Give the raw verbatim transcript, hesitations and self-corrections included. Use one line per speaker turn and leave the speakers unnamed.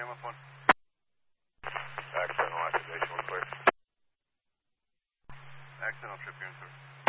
Famous one.
Accidental activation, one clear.
Accidental trip here, sir.